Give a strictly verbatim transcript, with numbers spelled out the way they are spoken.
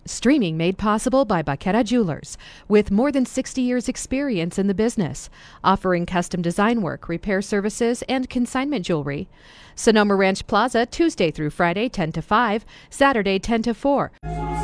Streaming made possible by Baqueta Jewelers, with more than sixty years experience in the business, offering custom design work, repair services, and consignment jewelry. Sonoma Ranch Plaza, Tuesday through Friday, ten to five, Saturday, ten to four.